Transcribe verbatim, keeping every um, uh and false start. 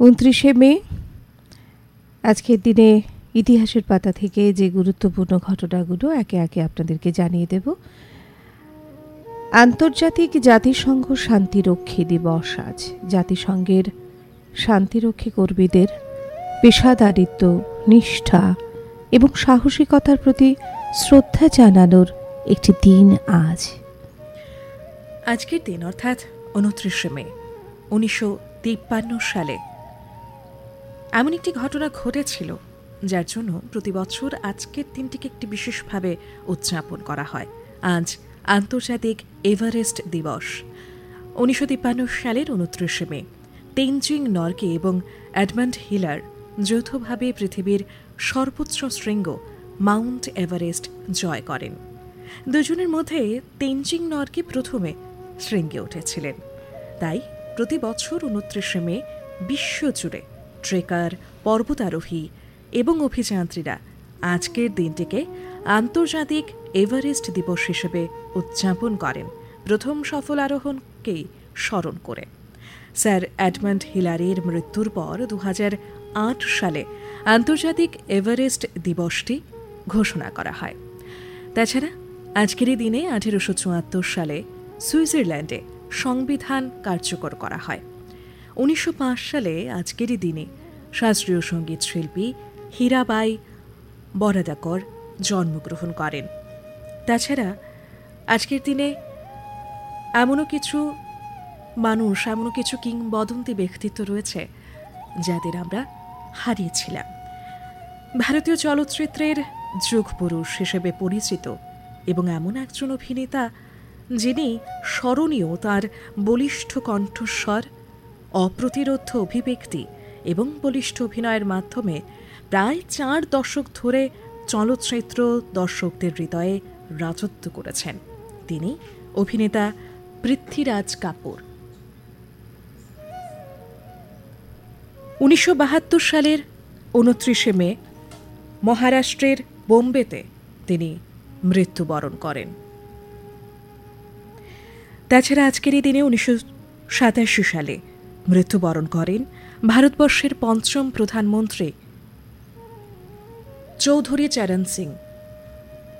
উনত্রিশে মে আজকের দিনে ইতিহাসের পাতা থেকে যে গুরুত্বপূর্ণ ঘটনাগুলো একে একে আপনাদেরকে জানিয়ে দেব। আন্তর্জাতিক জাতিসংঘ শান্তিরক্ষী দিবস আজ। জাতিসংঘের শান্তিরক্ষী কর্মীদের পেশাদারিত্ব, নিষ্ঠা এবং সাহসিকতার প্রতি শ্রদ্ধা জানানোর একটি দিন আজ। আজকের দিন অর্থাৎ উনত্রিশে মে উনিশশো তিপ্পান্ন সালে এমন একটি ঘটনা ঘটেছিল যার জন্য প্রতি বছর আজকের দিনটিকে একটি বিশেষভাবে উদযাপন করা হয়। আজ আন্তর্জাতিক এভারেস্ট দিবস। উনিশশো তিপ্পান্ন সালের উনত্রিশে মে তেনজিং নরগে এবং এডমন্ড হিলার যৌথভাবে পৃথিবীর সর্বোচ্চ শৃঙ্গ মাউন্ট এভারেস্ট জয় করেন। দুজনের মধ্যে তেনজিং নরগে প্রথমে শৃঙ্গে উঠেছিলেন। তাই প্রতি বছর উনত্রিশে মে বিশ্বজুড়ে ট্রেকার, পর্বতারোহী এবং অভিযাত্রীরা আজকের দিনটিকে আন্তর্জাতিক এভারেস্ট দিবস হিসেবে উদযাপন করেন, প্রথম সফল আরোহণকেই স্মরণ করে। স্যার এডমন্ড হিলারের মৃত্যুর পর দু হাজার আট সালে আন্তর্জাতিক এভারেস্ট দিবসটি ঘোষণা করা হয়। তাছাড়া আজকের এই দিনে আঠেরোশো চুয়াত্তর সালে সুইজারল্যান্ডে সংবিধান কার্যকর করা হয়। উনিশশো পাঁচ সালে আজকেরই দিনে শাস্ত্রীয় সঙ্গীত শিল্পী হীরাবাই বরাদাকর জন্মগ্রহণ করেন। তাছাড়া আজকের দিনে এমনও কিছু মানুষ, এমনও কিছু কিংবদন্তি ব্যক্তিত্ব রয়েছে যাদের আমরা হারিয়েছিলাম। ভারতীয় চলচ্চিত্রের যুগপুরুষ হিসেবে পরিচিত এবং এমন একজন অভিনেতা যিনি স্মরণীয় তার বলিষ্ঠ কণ্ঠস্বর, অপ্রতিরোধ্য অভিব্যক্তি এবং বলিষ্ঠ অভিনয়ের মাধ্যমে প্রায় চার দশক ধরে চলচ্চিত্র দর্শকদের হৃদয়ে রাজত্ব করেছেন। তিনি অভিনেতা পৃথ্বীরাজ কাপুর। উনিশশো বাহাত্তর সালের উনত্রিশে মে মহারাষ্ট্রের বোম্বেতে তিনি মৃত্যুবরণ করেন। তাছাড়া আজকের এই দিনে উনিশশো সাতাশি সালে মৃত্যুবরণ করেন ভারতবর্ষের পঞ্চম প্রধানমন্ত্রী চৌধুরী চরণ সিং।